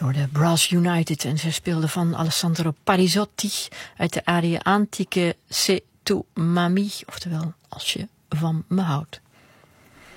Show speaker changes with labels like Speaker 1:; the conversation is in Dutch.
Speaker 1: De Brass United en zij speelden van Alessandro Parisotti uit de aria Antiche Se tu m'ami, oftewel als je van me houdt.